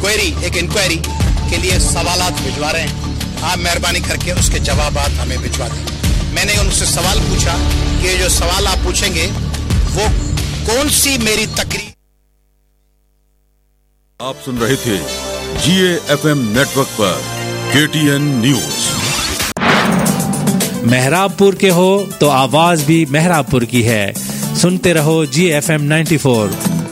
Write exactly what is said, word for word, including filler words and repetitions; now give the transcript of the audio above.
Query, एक inquiry के लिए सवालात भिजवा रहे हैं। आप मेहरबानी करके उसके जवाबात हमें भिजवा दें। मैंने उनसे सवाल पूछा कि जो सवाल आप पूछेंगे वो कौन सी मेरी तकरीर। आप सुन रहे थे जीए एफएम नेटवर्क पर केटीएन न्यूज। मेहराबपुर के हो तो आवाज भी मेहराबपुर की है। सुनते रहो जी एफ एम नाइन्टी फोर।